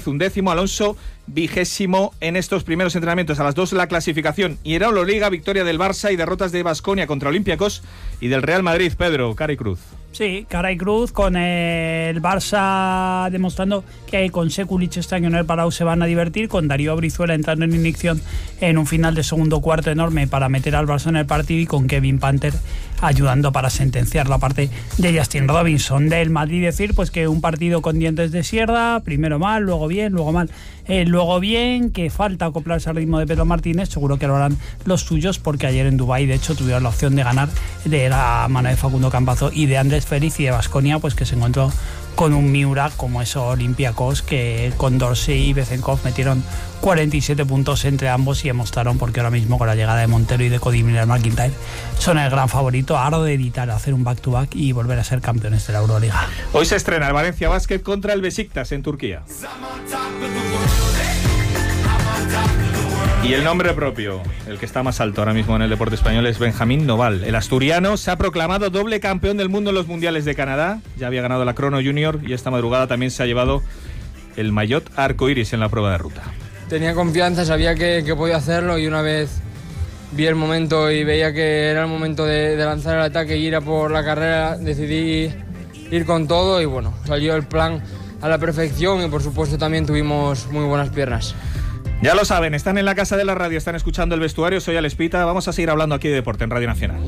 undécimo, Alonso 20º en estos primeros entrenamientos. A las 2 la clasificación. Y en Euroliga, victoria del Barça y derrotas de Baskonia contra Olympiacos y del Real Madrid. Pedro, cara y cruz. Sí, cara y cruz, con el Barça demostrando que con Sekulic este año en el Palau se van a divertir, con Darío Brizuela entrando en inyección en un final de segundo cuarto enorme para meter al Barça en el partido, y con Kevin Panther ayudando para sentenciar la parte de Justin Robinson. Del Madrid decir pues que un partido con dientes de sierra, primero mal, luego bien, luego mal, luego bien, que falta acoplarse al ritmo de Pedro Martínez. Seguro que lo harán los suyos, porque ayer en Dubái de hecho tuvieron la opción de ganar de la mano de Facundo Campazo y de Andrés Félix, y de Baskonia pues que se encontró con un Miura como esos Olympiacos, que con Dorsey y Bezenkov metieron 47 puntos entre ambos y demostraron porque ahora mismo con la llegada de Montero y de Cody Miller-McIntyre son el gran favorito a de editar, hacer un back-to-back y volver a ser campeones de la Euroliga. Hoy se estrena el Valencia Basket contra el Besiktas en Turquía. Y el nombre propio, el que está más alto ahora mismo en el deporte español, es Benjamín Noval. El asturiano se ha proclamado doble campeón del mundo en los mundiales de Canadá. Ya había ganado la Crono Junior y esta madrugada también se ha llevado el maillot arcoiris en la prueba de ruta. Tenía confianza, sabía que podía hacerlo, y una vez vi el momento y veía que era el momento de lanzar el ataque y ir a por la carrera, decidí ir con todo, y bueno, salió el plan a la perfección, y por supuesto también tuvimos muy buenas piernas. Ya lo saben, están en la casa de la radio, están escuchando El Vestuario, soy Alex Pita, vamos a seguir hablando aquí de deporte en Radio Nacional.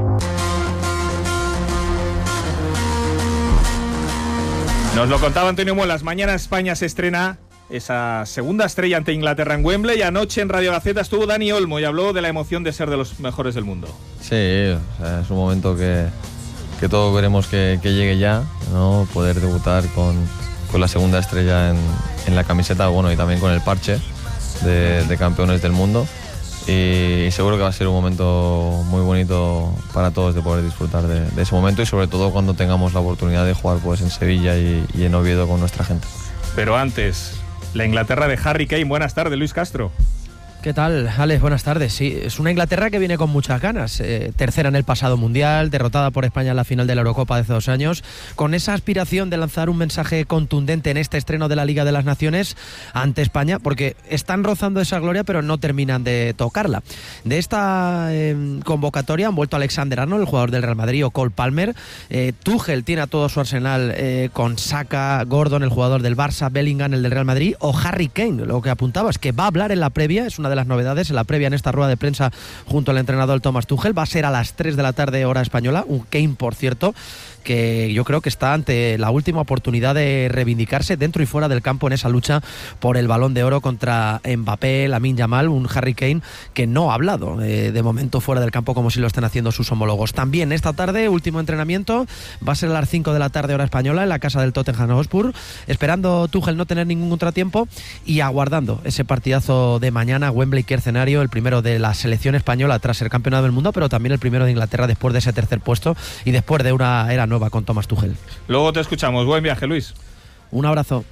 Nos lo contaba Antonio Muelas, mañana España se estrena esa segunda estrella ante Inglaterra en Wembley, y anoche en Radio Gaceta estuvo Dani Olmo y habló de la emoción de ser de los mejores del mundo. Sí, o sea, es un momento que todos queremos que llegue ya, ¿no? Poder debutar con la segunda estrella en la camiseta, bueno, y también con el parche de campeones del mundo, y seguro que va a ser un momento muy bonito para todos de poder disfrutar de ese momento, y sobre todo cuando tengamos la oportunidad de jugar pues en Sevilla y en Oviedo con nuestra gente. Pero antes, la Inglaterra de Harry Kane. Buenas tardes, Luis Castro. ¿Qué tal, Alex? Buenas tardes. Sí, es una Inglaterra que viene con muchas ganas. Tercera en el pasado Mundial, derrotada por España en la final de la Eurocopa de hace 2 años, con esa aspiración de lanzar un mensaje contundente en este estreno de la Liga de las Naciones ante España, porque están rozando esa gloria pero no terminan de tocarla. De esta convocatoria han vuelto Alexander-Arnold, el jugador del Real Madrid, o Cole Palmer. Tuchel tiene a todo su arsenal con Saka, Gordon, el jugador del Barça, Bellingham, el del Real Madrid, o Harry Kane. Lo que apuntaba es que va a hablar en la previa, es una de las novedades en la previa, en esta rueda de prensa junto al entrenador Thomas Tuchel. Va a ser a las 3 de la tarde hora española, un Kane, por cierto, que yo creo que está ante la última oportunidad de reivindicarse dentro y fuera del campo en esa lucha por el Balón de Oro contra Mbappé, Lamine Yamal, un Harry Kane que no ha hablado de momento fuera del campo como si lo estén haciendo sus homólogos. También esta tarde, último entrenamiento, va a ser a las 5 de la tarde hora española en la casa del Tottenham Hotspur, esperando Tuchel no tener ningún contratiempo y aguardando ese partidazo de mañana, Wembley, que escenario, el primero de la selección española tras ser campeonado del mundo, pero también el primero de Inglaterra después de ese tercer puesto y después de una era nueva con Thomas Tuchel. Luego te escuchamos. Buen viaje, Luis. Un abrazo.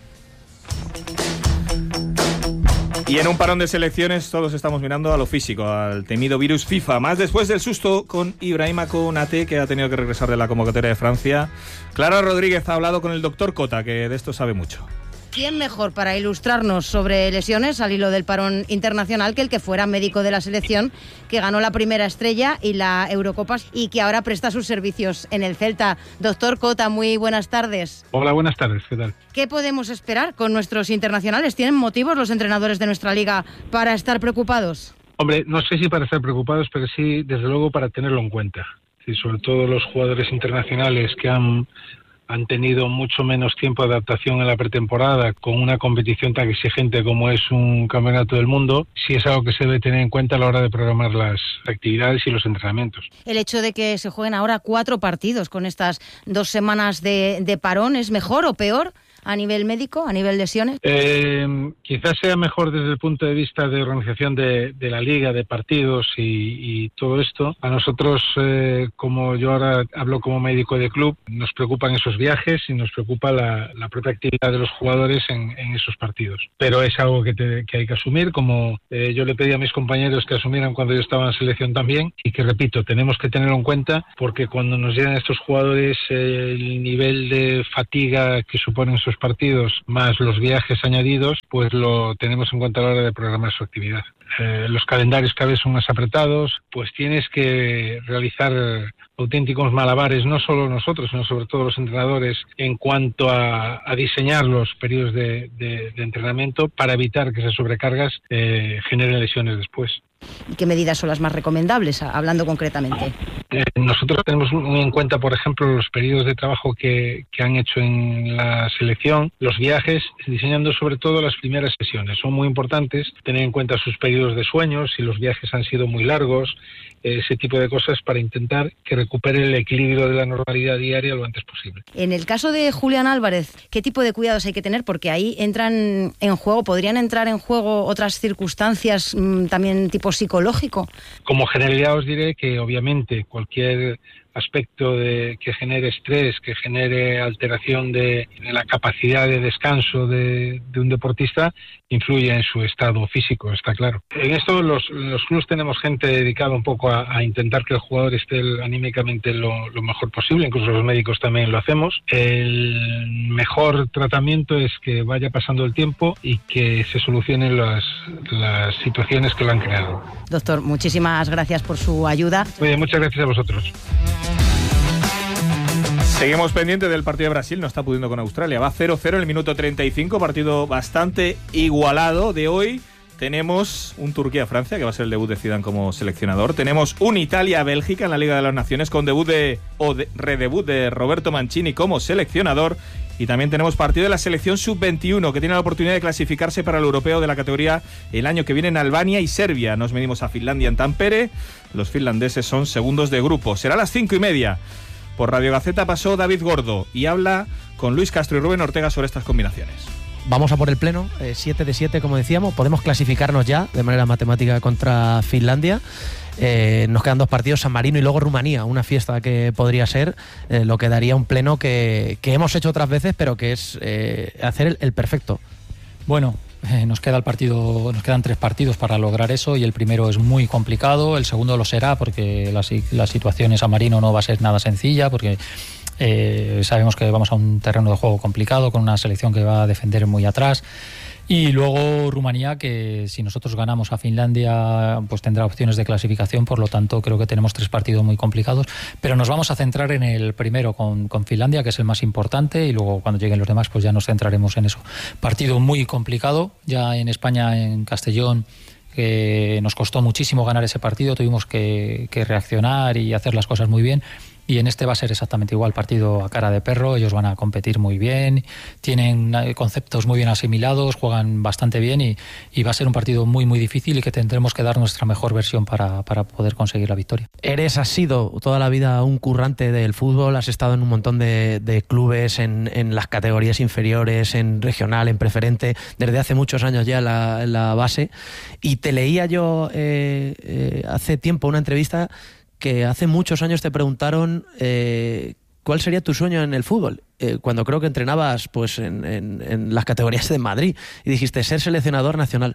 Y en un parón de selecciones todos estamos mirando a lo físico, al temido virus FIFA, más después del susto con Ibrahima Konate, que ha tenido que regresar de la convocatoria de Francia. Clara Rodríguez ha hablado con el doctor Cota, que de esto sabe mucho. ¿Quién mejor para ilustrarnos sobre lesiones al hilo del parón internacional que el que fuera médico de la selección, que ganó la primera estrella y la Eurocopa y que ahora presta sus servicios en el Celta? Doctor Cota, muy buenas tardes. Hola, buenas tardes, ¿qué tal? ¿Qué podemos esperar con nuestros internacionales? ¿Tienen motivos los entrenadores de nuestra liga para estar preocupados? Hombre, no sé si para estar preocupados, pero sí, desde luego, para tenerlo en cuenta. Sí, sobre todo los jugadores internacionales que han tenido mucho menos tiempo de adaptación en la pretemporada con una competición tan exigente como es un campeonato del mundo, sí es algo que se debe tener en cuenta a la hora de programar las actividades y los entrenamientos. El hecho de que se jueguen ahora 4 partidos con estas 2 semanas de parón, ¿es mejor o peor a nivel médico, a nivel lesiones? Quizás sea mejor desde el punto de vista de organización de la liga, de partidos y todo esto. A nosotros, como yo ahora hablo como médico de club, nos preocupan esos viajes y nos preocupa la propia actividad de los jugadores en esos partidos. Pero es algo que hay que asumir, como yo le pedí a mis compañeros que asumieran cuando yo estaba en selección también, y que, repito, tenemos que tenerlo en cuenta porque cuando nos llegan estos jugadores, el nivel de fatiga que suponen esos esos partidos más los viajes añadidos, pues lo tenemos en cuenta a la hora de programar su actividad. Los calendarios cada vez son más apretados, pues tienes que realizar auténticos malabares, no solo nosotros, sino sobre todo los entrenadores, en cuanto a diseñar los periodos de entrenamiento para evitar que esas sobrecargas generen lesiones después. ¿Y qué medidas son las más recomendables, hablando concretamente? Nosotros tenemos muy en cuenta, por ejemplo, los periodos de trabajo que han hecho en la selección, los viajes, diseñando sobre todo las primeras sesiones. Son muy importantes tener en cuenta sus periodos de sueño, si los viajes han sido muy largos, ese tipo de cosas para intentar que recupere el equilibrio de la normalidad diaria lo antes posible. En el caso de Julián Álvarez, ¿qué tipo de cuidados hay que tener? Porque ahí podrían entrar en juego otras circunstancias también tipo psicológico. Como generalidad os diré que obviamente cualquier aspecto que genere estrés, que genere alteración de la capacidad de descanso de un deportista, influye en su estado físico, está claro. En esto los clubes tenemos gente dedicada un poco a intentar que el jugador esté anímicamente lo mejor posible, incluso los médicos también lo hacemos. El mejor tratamiento es que vaya pasando el tiempo y que se solucionen las situaciones que lo han creado. Doctor, muchísimas gracias por su ayuda. Muy bien, muchas gracias a vosotros. Seguimos pendiente del partido de Brasil, no está pudiendo con Australia. Va 0-0 en el minuto 35, partido bastante igualado de hoy. Tenemos un Turquía-Francia, que va a ser el debut de Zidane como seleccionador. Tenemos un Italia-Bélgica en la Liga de las Naciones, con redebut de Roberto Mancini como seleccionador. Y también tenemos partido de la selección sub-21, que tiene la oportunidad de clasificarse para el europeo de la categoría el año que viene en Albania y Serbia. Nos medimos a Finlandia en Tampere. Los finlandeses son segundos de grupo. Será a las 5:30. Por Radio Gaceta pasó David Gordo y habla con Luis Castro y Rubén Ortega sobre estas combinaciones. Vamos a por el pleno, 7 de 7 como decíamos, podemos clasificarnos ya de manera matemática contra Finlandia. Nos quedan 2 partidos, San Marino y luego Rumanía, una fiesta que podría ser, lo que daría un pleno que hemos hecho otras veces, pero que es hacer el perfecto. Bueno, nos quedan 3 partidos para lograr eso, y el primero es muy complicado, el segundo lo será porque la situación en San Marino no va a ser nada sencilla, porque sabemos que vamos a un terreno de juego complicado con una selección que va a defender muy atrás. Y luego Rumanía, que si nosotros ganamos a Finlandia, pues tendrá opciones de clasificación. Por lo tanto, creo que tenemos 3 partidos muy complicados, pero nos vamos a centrar en el primero con Finlandia, que es el más importante, y luego cuando lleguen los demás pues ya nos centraremos en eso. Partido muy complicado, ya en España, en Castellón, que nos costó muchísimo ganar ese partido, tuvimos que reaccionar y hacer las cosas muy bien. Y en este va a ser exactamente igual, partido a cara de perro. Ellos van a competir muy bien, tienen conceptos muy bien asimilados, juegan bastante bien, y va a ser un partido muy muy difícil, y que tendremos que dar nuestra mejor versión para poder conseguir la victoria. Has sido toda la vida un currante del fútbol, has estado en un montón de clubes, en las categorías inferiores, en regional, en preferente, desde hace muchos años ya en la base, y te leía yo hace tiempo una entrevista que hace muchos años te preguntaron cuál sería tu sueño en el fútbol, cuando creo que entrenabas pues en las categorías de Madrid, y dijiste ser seleccionador nacional.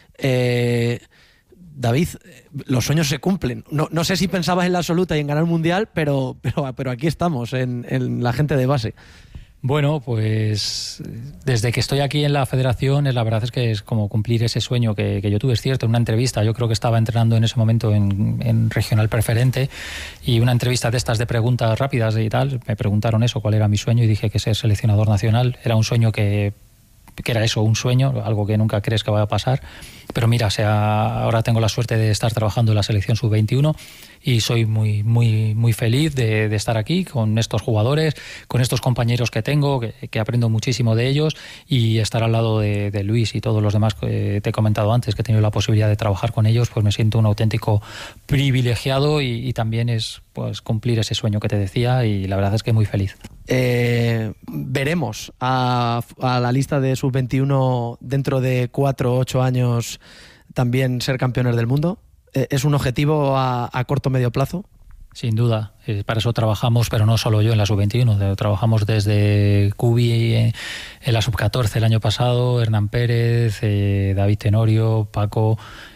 David, los sueños se cumplen. No sé si pensabas en la absoluta y en ganar un mundial, pero aquí estamos, en la gente de base. Bueno, pues desde que estoy aquí en la federación, la verdad es que es como cumplir ese sueño que yo tuve. Es cierto, en una entrevista, yo creo que estaba entrenando en ese momento en regional preferente, y una entrevista de estas de preguntas rápidas y tal, me preguntaron eso, cuál era mi sueño, y dije que ser seleccionador nacional. Era un sueño que era eso, un sueño, algo que nunca crees que vaya a pasar. Pero mira, ahora tengo la suerte de estar trabajando en la selección sub-21, y soy muy muy muy feliz de estar aquí con estos jugadores, con estos compañeros que tengo, que aprendo muchísimo de ellos, y estar al lado de Luis y todos los demás que te he comentado antes, que he tenido la posibilidad de trabajar con ellos, pues me siento un auténtico privilegiado, y también es pues cumplir ese sueño que te decía, y la verdad es que muy feliz. Veremos a la lista de sub-21 dentro de 4 o 8 años también ser campeones del mundo. ¿Es un objetivo a corto o medio plazo? Sin duda, para eso trabajamos, pero no solo yo en la sub-21, trabajamos desde Cubi en la sub-14 el año pasado, Hernán Pérez, David Tenorio, Paco,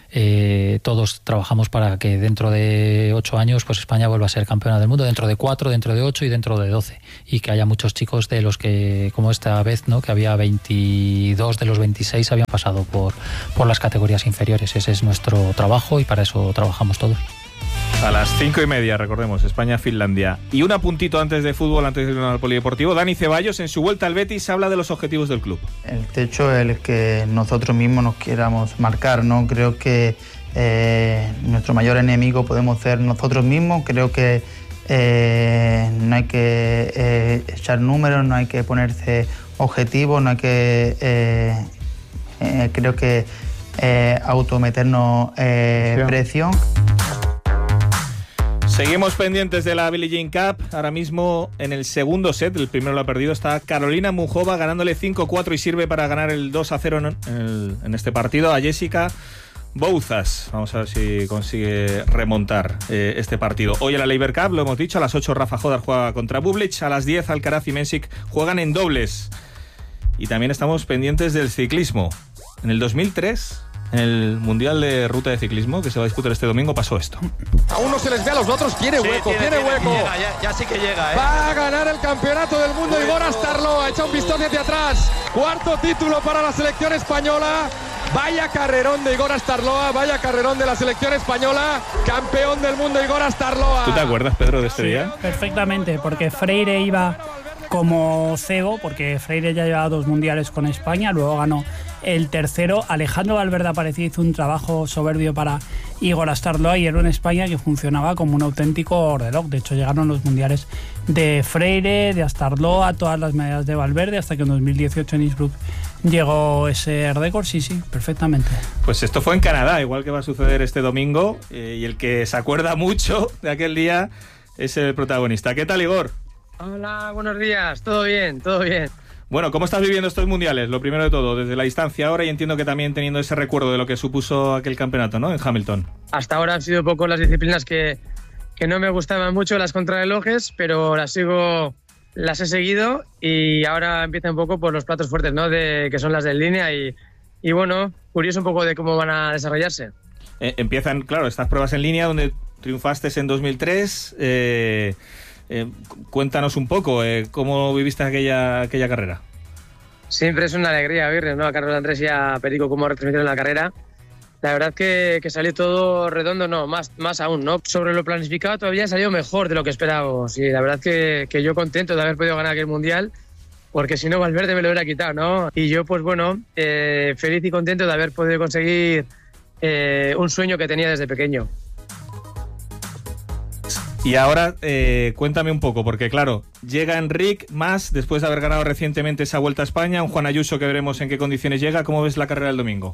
todos trabajamos para que dentro de 8 años pues España vuelva a ser campeona del mundo, dentro de 4, dentro de 8 y dentro de 12, y que haya muchos chicos de los que, como esta vez, ¿no?, que había 22 de los 26 habían pasado por las categorías inferiores. Ese es nuestro trabajo y para eso trabajamos todos. A las 5:30, recordemos, España-Finlandia. Y un apuntito antes de fútbol, antes de ir al polideportivo. Dani Ceballos, en su vuelta al Betis, habla de los objetivos del club. El techo es el que nosotros mismos nos queramos marcar, ¿no? Creo que nuestro mayor enemigo podemos ser nosotros mismos. Creo que no hay que echar números, no hay que ponerse objetivos, no hay que, creo que, autometernos presión. Seguimos pendientes de la Billie Jean Cup. Ahora mismo en el segundo set, el primero lo ha perdido, está Carolina Muchova ganándole 5-4 y sirve para ganar el 2-0 en este partido a Jessica Bouzas. Vamos a ver si consigue remontar este partido. Hoy en la Laver Cup, lo hemos dicho, a las 8 Rafa Jodar juega contra Bublik, a las 10 Alcaraz y Mensik juegan en dobles. Y también estamos pendientes del ciclismo. En el 2003... en el Mundial de Ruta de Ciclismo, que se va a disputar este domingo, pasó esto. A uno se les ve, a los otros tiene hueco, tiene hueco. Llega, ya sí que llega, Va a ganar el campeonato del mundo Igor Astarloa, ha echado un pistón hacia atrás. Cuarto título para la selección española. Vaya carrerón de Igor Astarloa, vaya carrerón de la selección española. Campeón del mundo Igor Astarloa. ¿Tú te acuerdas, Pedro, de este día? Perfectamente, porque Freire iba como cebo, porque Freire ya llevaba 2 mundiales con España, luego ganó el tercero. Alejandro Valverde apareció y hizo un trabajo soberbio para Igor Astarloa y era una España que funcionaba como un auténtico reloj. De hecho, llegaron los mundiales de Freire, de Astarloa, todas las medallas de Valverde, hasta que en 2018 en Innsbruck llegó ese récord. Sí, perfectamente. Pues esto fue en Canadá, igual que va a suceder este domingo, y el que se acuerda mucho de aquel día es el protagonista. ¿Qué tal, Igor? Hola, buenos días. Todo bien, todo bien. Bueno, ¿cómo estás viviendo estos mundiales? Lo primero de todo, desde la distancia ahora, y entiendo que también teniendo ese recuerdo de lo que supuso aquel campeonato, ¿no?, en Hamilton. Hasta ahora han sido poco las disciplinas que no me gustaban mucho, las contrarrelojes, pero las he seguido y ahora empieza un poco por los platos fuertes, ¿no?, que son las de línea y bueno, curioso un poco de cómo van a desarrollarse. Empiezan, claro, estas pruebas en línea donde triunfaste en 2003. Cuéntanos un poco, ¿cómo viviste aquella carrera? Siempre es una alegría ver, ¿no?, a Carlos Andrés y a Perico cómo retransmitieron la carrera. La verdad que salió todo redondo, no, más aún, ¿no? Sobre lo planificado todavía salió mejor de lo que esperábamos y la verdad que yo contento de haber podido ganar aquel mundial, porque si no Valverde me lo hubiera quitado, ¿no? Y yo, pues bueno, feliz y contento de haber podido conseguir un sueño que tenía desde pequeño. Y ahora cuéntame un poco, porque claro, llega Enric Mas después de haber ganado recientemente esa Vuelta a España, un Juan Ayuso que veremos en qué condiciones llega. ¿Cómo ves la carrera del domingo?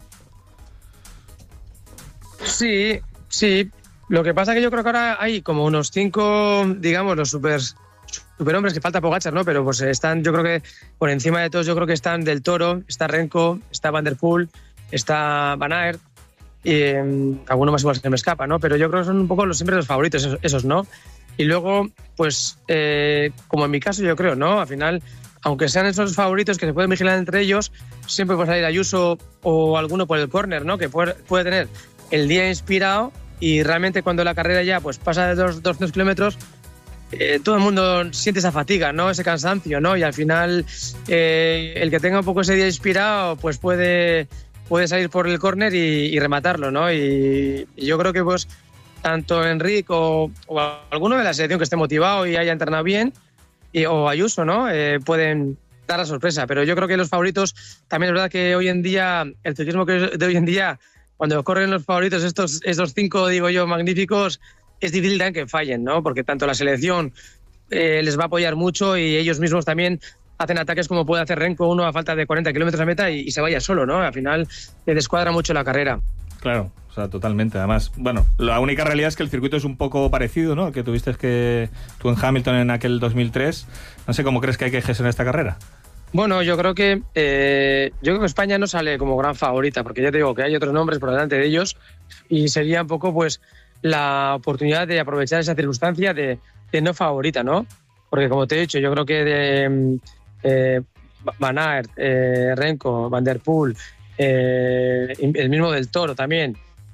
Sí. Lo que pasa es que yo creo que ahora hay como unos 5, digamos, los superhombres, que falta Pogačar, ¿no? Pero pues están, yo creo que por encima de todos, yo creo que están Del Toro, está Renko, está Van der Poel, está Van Aert. Y alguno más igual se me escapa, ¿no? Pero yo creo que son un poco siempre los favoritos esos, ¿no? Y luego, pues, como en mi caso yo creo, ¿no? Al final, aunque sean esos favoritos que se pueden vigilar entre ellos, siempre puede salir Ayuso o alguno por el córner, ¿no? Que puede tener el día inspirado y realmente cuando la carrera ya pues pasa de 200 kilómetros, todo el mundo siente esa fatiga, ¿no? Ese cansancio, ¿no? Y al final, el que tenga un poco ese día inspirado, pues puede salir por el córner y rematarlo, ¿no? Y yo creo que pues tanto Enric o alguno de la selección que esté motivado y haya entrenado bien, o Ayuso, ¿no? Pueden dar la sorpresa. Pero yo creo que los favoritos, también es verdad que hoy en día, el ciclismo de hoy en día, cuando corren los favoritos, estos 5, digo yo, magníficos, es difícil también que fallen, ¿no? Porque tanto la selección les va a apoyar mucho y ellos mismos también hacen ataques como puede hacer Renko, uno a falta de 40 kilómetros a meta y se vaya solo, ¿no? Al final le descuadra mucho la carrera. Claro, o sea, totalmente. Además, bueno, la única realidad es que el circuito es un poco parecido, ¿no? Que tuviste tú en Hamilton en aquel 2003. No sé cómo crees que hay que gestionar esta carrera. Bueno, yo creo que España no sale como gran favorita, porque ya te digo que hay otros nombres por delante de ellos y sería un poco pues la oportunidad de aprovechar esa circunstancia de no favorita, ¿no? Porque como te he dicho, yo creo que Van Aert, Renko, Van der Poel, el mismo Del Toro también,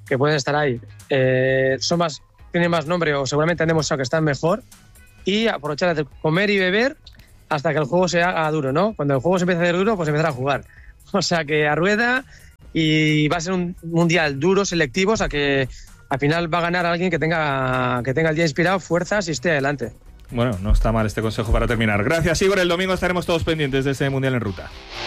que pueden estar ahí, tienen más nombre o seguramente han demostrado que están mejor, y aprovechar de comer y beber hasta que el juego se haga duro, ¿no? Cuando el juego se empiece a hacer duro, pues empezar a jugar. O sea que a rueda, y va a ser un mundial duro, selectivo, o sea que al final va a ganar alguien que tenga el día inspirado, fuerzas y esté adelante. Bueno, no está mal este consejo para terminar. Gracias, Igor. El domingo estaremos todos pendientes de ese mundial en ruta.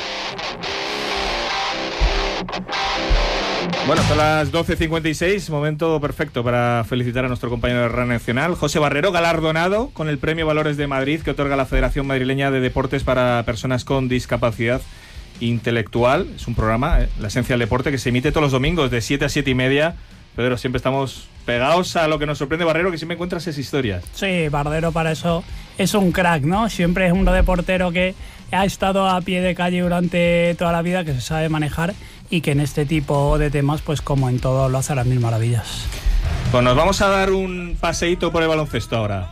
Bueno, son las 12:56, momento perfecto para felicitar a nuestro compañero de Radio Nacional, José Barrero, galardonado con el Premio Valores de Madrid que otorga la Federación Madrileña de Deportes para Personas con Discapacidad Intelectual. Es un programa, La Esencia del Deporte, que se emite todos los domingos de 7 a 7 y media. Pedro, siempre estamos pegados a lo que nos sorprende Barrero, que siempre encuentra esas historias. Sí, Barrero para eso es un crack, ¿no? Siempre es un reportero que ha estado a pie de calle durante toda la vida, que se sabe manejar y que en este tipo de temas, pues como en todo, lo hace a las mil maravillas. Pues nos vamos a dar un paseíto por el baloncesto ahora.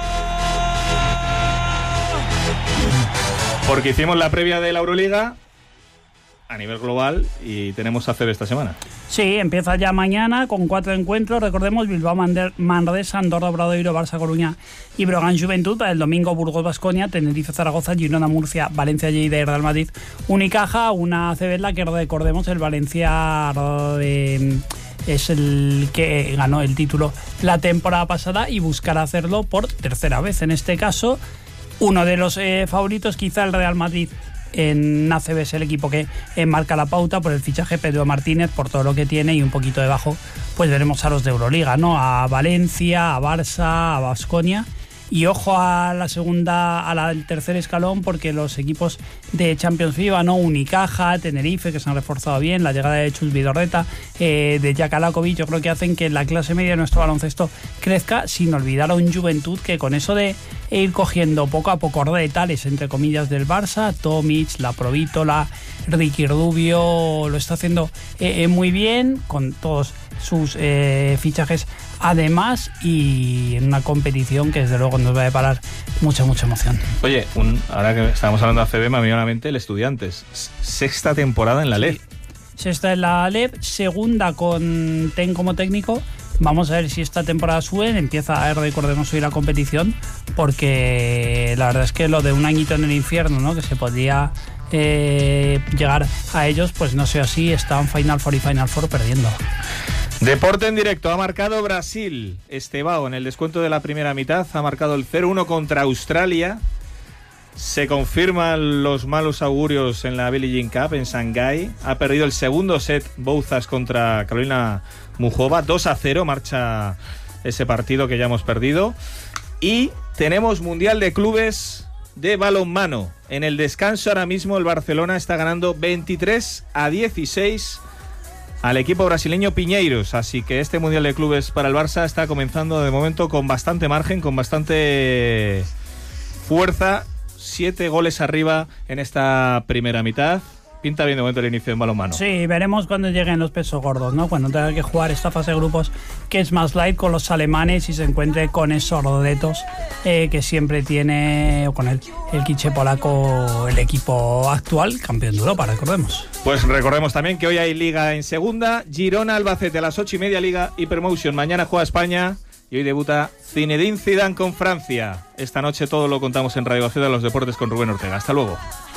Porque hicimos la previa de la Euroliga a nivel global y tenemos ACB esta semana. Sí, empieza ya mañana con 4 encuentros. Recordemos: Bilbao, Manresa, Andorra, Obradoiro, Barça, Coruña y Brogan Juventud. El domingo Burgos, Baskonia, Tenerife, Zaragoza, Girona, Murcia, Valencia, Lleida y Real Madrid, Unicaja. Una ACB en la que, recordemos, el Valencia es el que ganó el título la temporada pasada y buscará hacerlo por tercera vez. En este caso, uno de los favoritos, quizá el Real Madrid. En ACB es el equipo que marca la pauta por el fichaje Pedro Martínez, por todo lo que tiene, y un poquito debajo pues veremos a los de Euroliga, ¿no? A Valencia, a Barça, a Baskonia. Y ojo a la segunda, al tercer escalón, porque los equipos de Champions FIBA, ¿no? Unicaja, Tenerife, que se han reforzado bien, la llegada de Chus Vidorreta, de Jack Alakovic, yo creo que hacen que la clase media de nuestro baloncesto crezca, sin olvidar a un Juventud que con eso de ir cogiendo poco a poco retales, entre comillas, del Barça, Tomic, la Provítola, Ricky Rubio, lo está haciendo muy bien, con todos sus fichajes además, y en una competición que desde luego nos va a deparar mucha emoción. Oye, ahora que estábamos hablando de ACB, me ha venido a la mente el Estudiantes. Sexta temporada en la LEB. Sexta en la LEB, segunda con TEN como técnico. Vamos a ver si esta temporada suben, empieza a recordemos subir la competición, porque la verdad es que lo de un añito en el infierno, ¿no? Que se podía llegar a ellos, pues no sé, así están Final Four y Final Four perdiendo. Deporte en directo, ha marcado Brasil. Estebao en el descuento de la primera mitad ha marcado el 0-1 contra Australia. Se confirman los malos augurios en la Billie Jean Cup en Shanghái. Ha perdido el segundo set Bouzas contra Carolina Muchova. 2-0 marcha ese partido que ya hemos perdido. Y tenemos Mundial de Clubes de balonmano. En el descanso ahora mismo el Barcelona está ganando 23-16 al equipo brasileño Piñeiros, así que este Mundial de Clubes para el Barça está comenzando de momento con bastante margen, con bastante fuerza. 7 goles arriba en esta primera mitad. Pinta bien de momento el inicio en balonmano. Sí, veremos cuando lleguen los pesos gordos, ¿no? Cuando tenga que jugar esta fase de grupos, que es más light, con los alemanes, y se encuentre con esos rodetos que siempre tiene, o con el quiche polaco, el equipo actual campeón de Europa, recordemos. Pues recordemos también que hoy hay Liga en segunda. Girona, Albacete a las 8:30, Liga Hypermotion. Mañana juega España y hoy debuta Zinedine Zidane con Francia. Esta noche todo lo contamos en Radio Ciudad de los Deportes con Rubén Ortega. Hasta luego.